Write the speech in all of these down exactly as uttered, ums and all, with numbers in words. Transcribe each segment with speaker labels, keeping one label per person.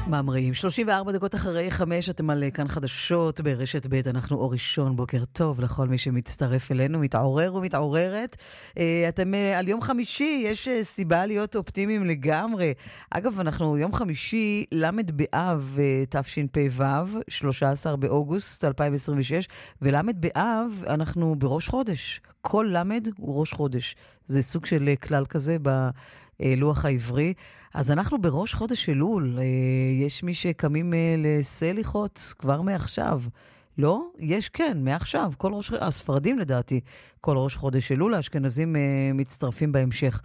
Speaker 1: מאמרים, שלושים וארבע דקות אחרי חמש, אתם על כאן חדשות ברשת ב', אנחנו אור ראשון, בוקר טוב לכל מי שמצטרף אלינו, מתעורר ומתעוררת. אתם על יום חמישי, יש סיבה להיות אופטימיים לגמרי. אגב, אנחנו יום חמישי, למד באב תשפ"ו, שלושה עשר באוגוסט אלפיים עשרים ושש, ולמד באב אנחנו בראש חודש. כל למד הוא ראש חודש. זה סוג של כלל כזה בלוח העברי. אז אנחנו בראש חודש אלול, יש מי שקמים לסליחות כבר מעכשיו. לא? יש כן, מעכשיו. כל ראש, הספרדים לדעתי, כל ראש חודש אלול, האשכנזים מצטרפים בהמשך.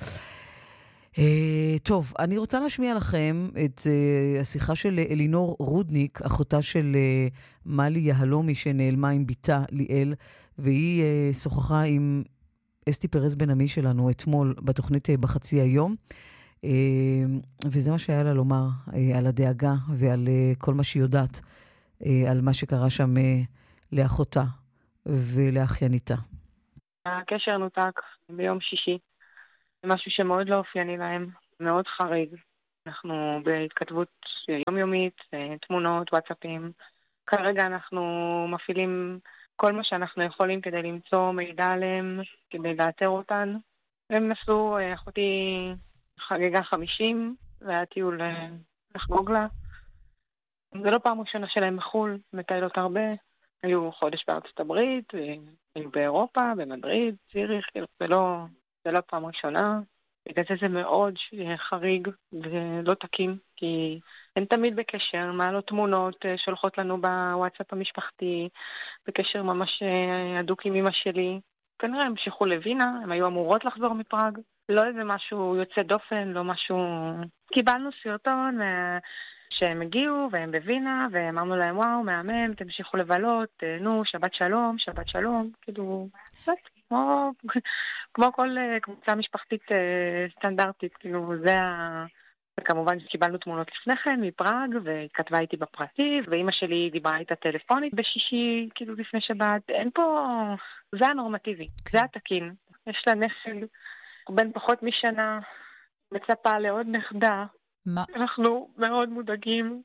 Speaker 1: טוב, אני רוצה להשמיע לכם את השיחה של אלינור רודניק, אחותה של מלי יהלומי שנעלמה עם ביתה ליאל, והיא שוחחה עם אסתי פרס בן עמי שלנו אתמול בתוכנית בחצי היום. וזה מה שהיה לה לומר על הדאגה ועל כל מה שהיא יודעת על מה שקרה שם לאחותה ולאחייניתה.
Speaker 2: הקשר נותק ביום שישי, משהו שמאוד לא אופייני להם, מאוד חריג. אנחנו בהתכתבות יומיומית, תמונות, וואטסאפים. כרגע אנחנו מפעילים כל מה שאנחנו יכולים כדי למצוא מידע עליהם, כדי לאתר אותן. הם נסו, אחותי חגגה חמישים, והיה טיול לחגוג לה. זה לא פעם ראשונה שלהם בחול, מטיילות הרבה. היו חודש בארצות הברית, היו באירופה, במדריד, ציריך, זה לא, זה לא פעם ראשונה. בגלל זה זה מאוד חריג ולא תקין, כי הן תמיד בקשר, מעלות תמונות, שולחות לנו בוואטסאפ המשפחתי, בקשר ממש הדוק עם אמא שלי. כנראה הם המשיכו לווינה, הם היו אמורות לחזור מפראג. לא איזה משהו יוצא דופן, לא משהו... קיבלנו סרטון שהם הגיעו והם בווינה, ואמרנו להם וואו, מהמם, תמשיכו לבלות, נו, שבת שלום, שבת שלום, כאילו, כמו, כמו כל קבוצה משפחתית סטנדרטית, כאילו, זה ה... וכמובן שקיבלנו תמונות לפני כן מפראג, והיא כתבה איתי בפרטי, ואמא שלי דיברה איתה טלפונית בשישי, כאילו לפני שבת, אין פה... זה הנורמטיבי, זה התקין. יש לה נכד בין פחות משנה, מצפה לעוד נכדה.
Speaker 3: מה?
Speaker 2: אנחנו מאוד מודאגים,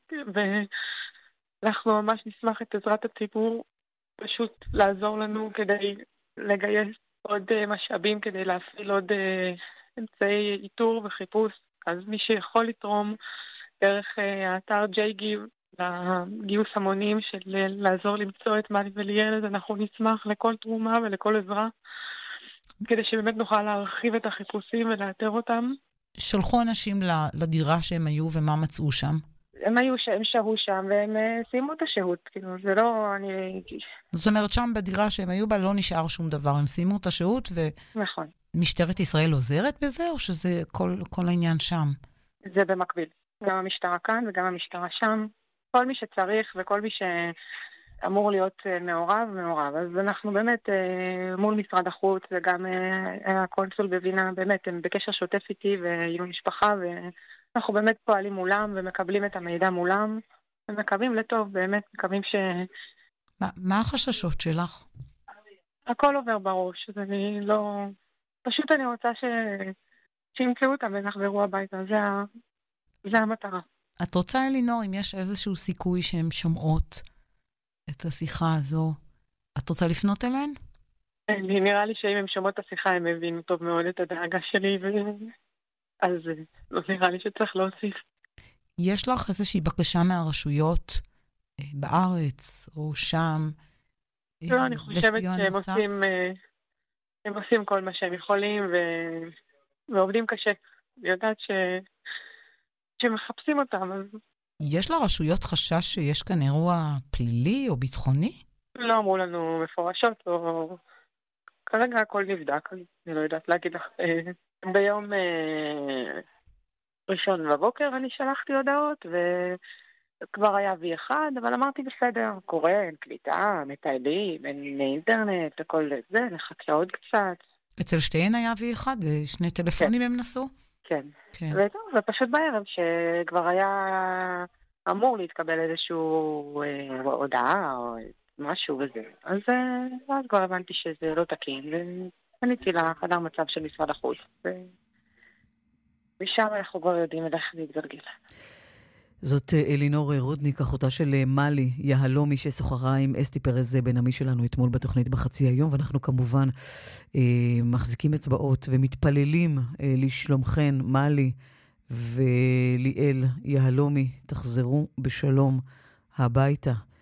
Speaker 2: ואנחנו ממש נשמח את עזרת הציבור, פשוט לעזור לנו כדי לגייס עוד משאבים, כדי להפעיל עוד אמצעי איתור וחיפוש. אז מי שיכול לתרום דרך האתר ג'יי-גיב לגיוס המונים של לעזור למצוא את מלי וליאל, אז אנחנו נשמח לכל תרומה ולכל עזרה, כדי שבאמת נוכל להרחיב את החיפושים ולאתר אותם.
Speaker 3: שלחו אנשים לדירה שהם היו ומה מצאו שם?
Speaker 2: הם היו, הם שהו שם והם סיימו את השהות, כאילו, זה לא, אני...
Speaker 3: זאת אומרת, שם בדירה שהם היו בה לא נשאר שום דבר, הם סיימו את השהות ו...
Speaker 2: נכון.
Speaker 3: משטרת ישראל עוזרת בזה, או שזה כל, כל העניין שם?
Speaker 2: זה במקביל. גם המשטרה כאן וגם המשטרה שם. כל מי שצריך וכל מי שאמור להיות מעורב, מעורב. אז אנחנו באמת מול משרד החוץ וגם הקונסול בווינה, באמת הם בקשר שוטף איתי ועם משפחה, ואנחנו באמת פועלים מולם ומקבלים את המידע מולם, ומקווים לטוב, באמת מקווים ש...
Speaker 3: מה, מה החששות שלך?
Speaker 2: הכל עובר בראש, אז אני לא... פשוט אני רוצה ש... שימצאו אותם ונחזרו הביתה, זה, ה... זה המטרה.
Speaker 3: את רוצה, אלינור, אם יש איזשהו סיכוי שהן שומעות את השיחה הזו, את רוצה לפנות אליהן?
Speaker 2: נראה לי שאם הן שומעות את השיחה, הן מבינו טוב מאוד את הדאגה שלי, ו... אז לא נראה לי שצריך להוסיף.
Speaker 3: יש לך איזושהי בקשה מהרשויות בארץ או שם?
Speaker 2: לא, אני חושבת שהם עושים... הם עושים כל מה שהם יכולים ו... ועובדים קשה. אני יודעת ש... שמחפשים אותם. אז...
Speaker 3: יש לרשויות חשש שיש כאן אירוע פלילי או ביטחוני?
Speaker 2: לא אמרו לנו מפורשות, או... כרגע הכל נבדק, אני לא יודעת להגיד לך. ביום ראשון בבוקר אני שלחתי הודעות, וכבר היה וי אחד, אבל אמרתי בסדר, קורה, אין קליטה, מטיילים, אין אינטרנט, הכל זה, נחכה עוד קצת.
Speaker 3: אצל שתיהן היה וי אחד, שני טלפונים הם נסו?
Speaker 2: כן. וטוב, ופשוט בערב שכבר היה אמור להתקבל איזשהו הודעה או משהו וזה. אז אז כבר הבנתי שזה לא תקין, ופניתי לחדר מצב של משרד החוץ. ושם אנחנו כבר יודעים איך להתגלגל.
Speaker 1: זאת אלינור רודניק, אחותה של מלי יהלומי, ששוחחה עם אסתי פרז בן עמי שלנו אתמול בתוכנית בחצי היום, ואנחנו כמובן אה, מחזיקים אצבעות ומתפללים אה, לשלומכן, מלי וליאל יהלומי, תחזרו בשלום הביתה.